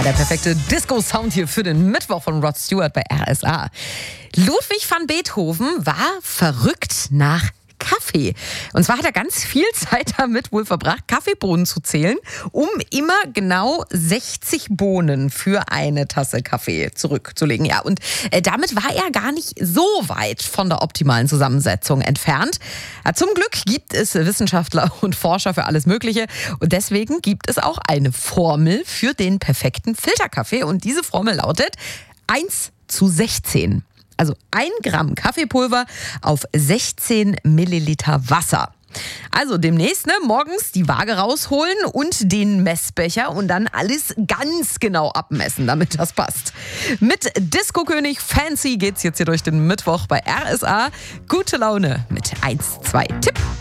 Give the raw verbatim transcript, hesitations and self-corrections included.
der perfekte Disco-Sound hier für den Mittwoch von Rod Stewart bei R S A. Ludwig van Beethoven war verrückt nach Kaffee. Und zwar hat er ganz viel Zeit damit wohl verbracht, Kaffeebohnen zu zählen, um immer genau sechzig Bohnen für eine Tasse Kaffee zurückzulegen. Ja, und äh, damit war er gar nicht so weit von der optimalen Zusammensetzung entfernt. Ja, zum Glück gibt es Wissenschaftler und Forscher für alles Mögliche. Und deswegen gibt es auch eine Formel für den perfekten Filterkaffee. Und diese Formel lautet eins zu sechzehn. Also ein Gramm Kaffeepulver auf sechzehn Milliliter Wasser. Also demnächst ne, morgens die Waage rausholen und den Messbecher und dann alles ganz genau abmessen, damit das passt. Mit Disco-König Fancy geht's jetzt hier durch den Mittwoch bei R S A. Gute Laune mit eins, zwei Tipp.